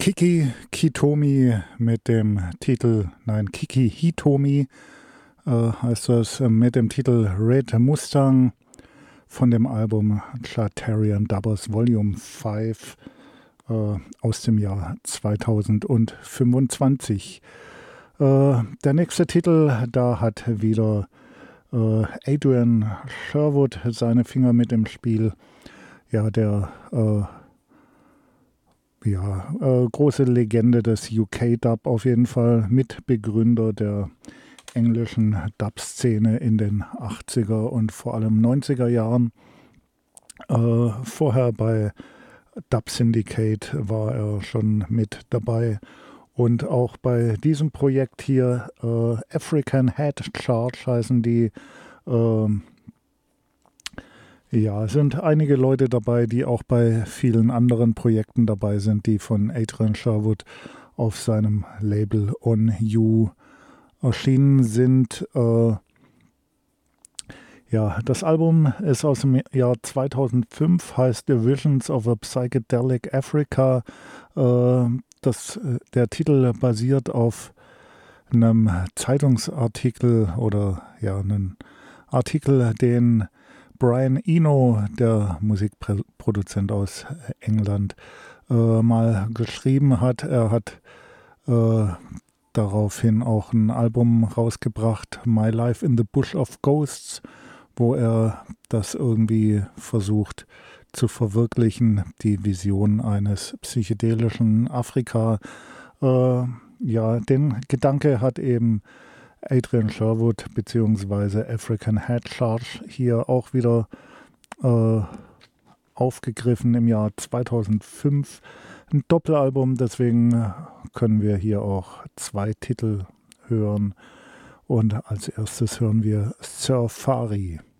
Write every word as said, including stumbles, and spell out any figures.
Kiki Hitomi mit dem Titel, nein, Kiki Hitomi äh, heißt das, mit dem Titel Red Mustang von dem Album Chartarian Dubbers Volume fünf äh, aus dem Jahr zweitausendfünfundzwanzig. Äh, der nächste Titel, da hat wieder äh, Adrian Sherwood seine Finger mit im Spiel. Ja, der äh, Ja, äh, große Legende des U K-Dub auf jeden Fall, Mitbegründer der englischen Dub-Szene in den achtziger und vor allem neunziger Jahren. Äh, vorher bei Dub Syndicate war er schon mit dabei und auch bei diesem Projekt hier, äh, African Head Charge heißen die, äh, Ja, es sind einige Leute dabei, die auch bei vielen anderen Projekten dabei sind, die von Adrian Sherwood auf seinem Label On You erschienen sind. Äh, ja, das Album ist aus dem Jahr zweitausendfünf, heißt The Visions of a Psychedelic Africa. Äh, das, der Titel basiert auf einem Zeitungsartikel oder ja, einem Artikel, den Brian Eno, der Musikproduzent aus England, äh, mal geschrieben hat. Er hat äh, daraufhin auch ein Album rausgebracht, My Life in the Bush of Ghosts, wo er das irgendwie versucht zu verwirklichen, die Vision eines psychedelischen Afrika. Äh, ja, den Gedanke hat eben Adrian Sherwood bzw. African Head Charge hier auch wieder äh, aufgegriffen im Jahr zweitausendfünf. Ein Doppelalbum, deswegen können wir hier auch zwei Titel hören. Und als erstes hören wir Safari.